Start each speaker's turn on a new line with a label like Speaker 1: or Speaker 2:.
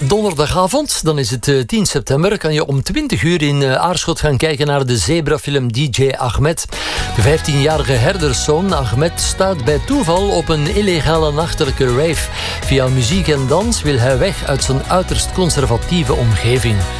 Speaker 1: donderdagavond, dan is het 10 september, kan je om 20 uur in Aarschot gaan kijken naar de zebrafilm DJ Ahmed. De 15-jarige herderszoon Ahmed staat bij toeval op een illegale nachtelijke rave. Via muziek en dans wil hij weg uit zijn uiterst conservatieve omgeving.